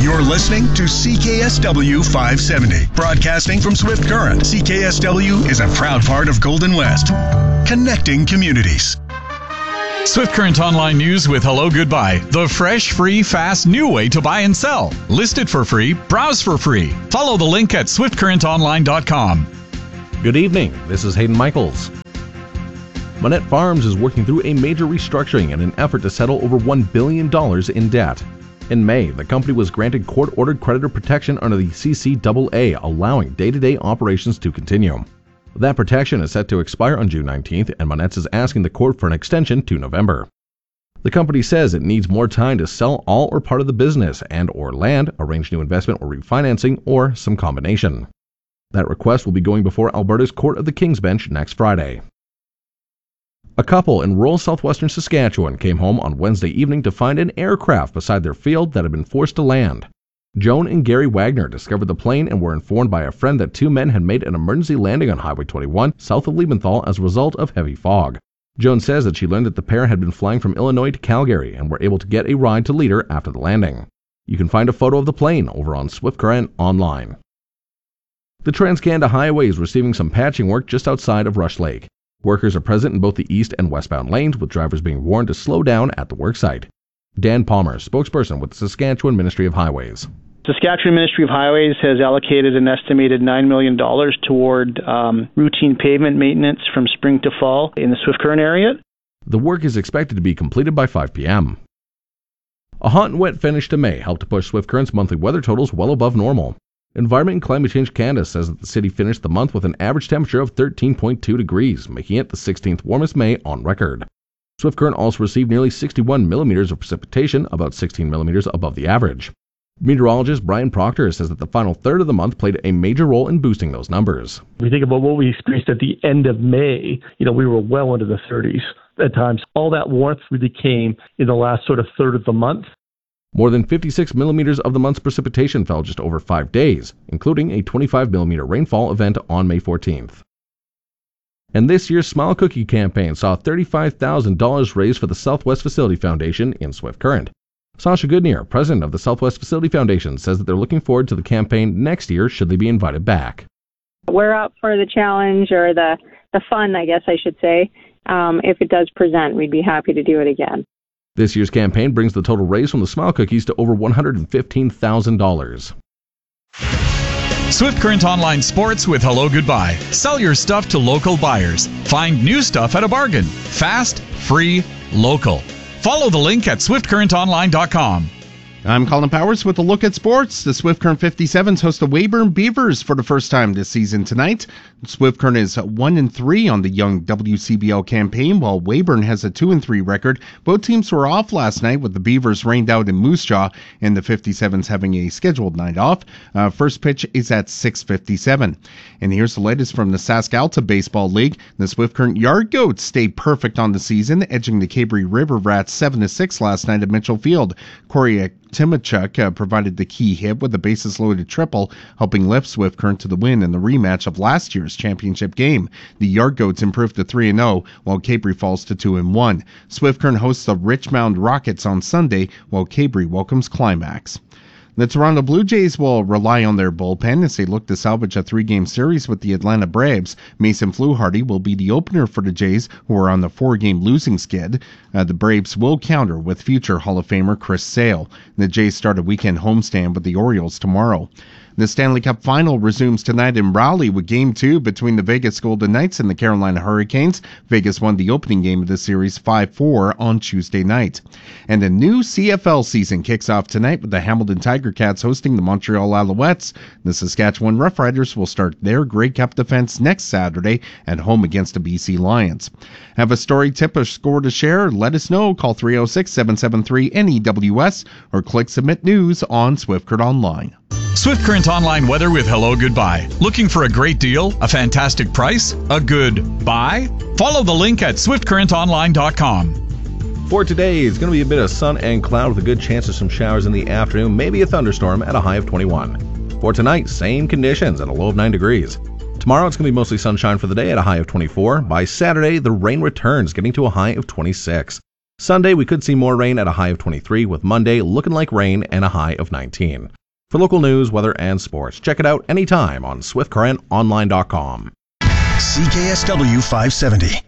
You're listening to CKSW 570, broadcasting from Swift Current. CKSW is a proud part of Golden West, connecting communities. Swift Current Online News with Hello Goodbye, the fresh, free, fast, new way to buy and sell. List it for free, browse for free. Follow the link at swiftcurrentonline.com. Good evening, this is Hayden Michaels. Monette Farms is working through a major restructuring in an effort to settle over $1 billion in debt. In May, the company was granted court-ordered creditor protection under the CCAA, allowing day-to-day operations to continue. That protection is set to expire on June 19th, and Monette is asking the court for an extension to November. The company says it needs more time to sell all or part of the business and/or land, arrange new investment or refinancing, or some combination. That request will be going before Alberta's Court of the King's Bench next Friday. A couple in rural southwestern Saskatchewan came home on Wednesday evening to find an aircraft beside their field that had been forced to land. Joan and Gary Wagner discovered the plane and were informed by a friend that two men had made an emergency landing on Highway 21 south of Liebenthal as a result of heavy fog. Joan says that she learned that the pair had been flying from Illinois to Calgary and were able to get a ride to Leader after the landing. You can find a photo of the plane over on Swift Current Online. The Trans-Canada Highway is receiving some patching work just outside of Rush Lake. Workers are present in both the east and westbound lanes, with drivers being warned to slow down at the worksite. Dan Palmer, spokesperson with the Saskatchewan Ministry of Highways. Saskatchewan Ministry of Highways has allocated an estimated $9 million toward routine pavement maintenance from spring to fall in the Swift Current area. The work is expected to be completed by 5 p.m. A hot and wet finish to May helped to push Swift Current's monthly weather totals well above normal. Environment and Climate Change Canada says that the city finished the month with an average temperature of 13.2 degrees, making it the 16th warmest May on record. Swift Current also received nearly 61 millimeters of precipitation, about 16 millimeters above the average. Meteorologist Brian Proctor says that the final third of the month played a major role in boosting those numbers. We think about what we experienced at the end of May, we were well into the 30s at times. All that warmth really came in the last sort of third of the month. More than 56 millimeters of the month's precipitation fell just over 5 days, including a 25 millimeter rainfall event on May 14th. And this year's Smile Cookie campaign saw $35,000 raised for the Southwest Facility Foundation in Swift Current. Sasha Goodneer, president of the Southwest Facility Foundation, says that they're looking forward to the campaign next year should they be invited back. We're up for the challenge, or the fun, I guess I should say. If it does present, we'd be happy to do it again. This year's campaign brings the total raise from the Smile Cookies to over $115,000. Swift Current Online Sports with Hello Goodbye. Sell your stuff to local buyers. Find new stuff at a bargain. Fast, free, local. Follow the link at swiftcurrentonline.com. I'm Colin Powers with a look at sports. The Swift Current 57s host the Weyburn Beavers for the first time this season tonight. Swift Current is 1-3 on the young WCBL campaign, while Weyburn has a 2-3 record. Both teams were off last night, with the Beavers rained out in Moose Jaw and the 57s having a scheduled night off. First pitch is at 6:57. And here's the latest from the SaskAlta Baseball League. The Swift Current Yard Goats stayed perfect on the season, edging the Cabre River Rats 7-6 last night at Mitchell Field. Corey Timachuk provided the key hit with a bases-loaded triple, helping lift Swift Current to the win in the rematch of last year's championship game. The Yard Goats improved to 3-0, while Cabre falls to 2-1. Swift Current hosts the Richmond Rockets on Sunday, while Cabre welcomes Climax. The Toronto Blue Jays will rely on their bullpen as they look to salvage a 3-game series with the Atlanta Braves. Mason Fluharty will be the opener for the Jays, who are on the 4-game losing skid. The Braves will counter with future Hall of Famer Chris Sale. The Jays start a weekend homestand with the Orioles tomorrow. The Stanley Cup Final resumes tonight in Raleigh with Game 2 between the Vegas Golden Knights and the Carolina Hurricanes. Vegas won the opening game of the series 5-4 on Tuesday night. And the new CFL season kicks off tonight with the Hamilton Tiger Cats hosting the Montreal Alouettes. The Saskatchewan Roughriders will start their Grey Cup defense next Saturday at home against the BC Lions. Have a story, tip, or score to share? Let us know. Call 306-773-NEWS or click Submit News on Swift Current Online. Swift Current Online weather with Hello Goodbye. Looking for a great deal, a fantastic price, a good buy? Follow the link at swiftcurrentonline.com. For today, it's going to be a bit of sun and cloud with a good chance of some showers in the afternoon, maybe a thunderstorm at a high of 21. For tonight, same conditions at a low of 9 degrees. Tomorrow, it's going to be mostly sunshine for the day at a high of 24. By Saturday, the rain returns, getting to a high of 26. Sunday, we could see more rain at a high of 23, with Monday looking like rain and a high of 19. For local news, weather, and sports, check it out anytime on SwiftCurrentOnline.com. CKSW 570.